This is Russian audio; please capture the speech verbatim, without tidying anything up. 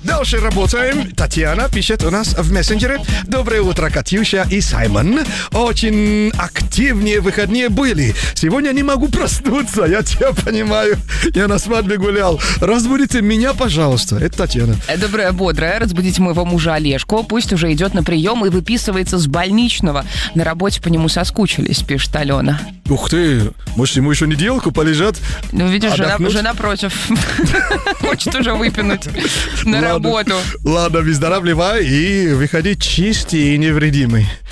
Дальше работаем. Татьяна пишет у нас в мессенджере. Доброе утро, Катюша и Саймон. Очень активные выходные были. Сегодня не могу проснуться, я тебя понимаю. Я на свадьбе гулял. Разбудите меня, пожалуйста. Это Татьяна. Доброе, бодрое. Разбудите моего мужа Олежку. Пусть уже идет на прием и выписывается с больничного. На работе по нему соскучились, пишет Алена. Ух ты, может, ему еще неделку полежать? Ну, видишь, жена, отдохнуть? жена против. Хочет уже выпинуть на Ладно. работу. Ладно, выздоравливай и выходи чистый и невредимый.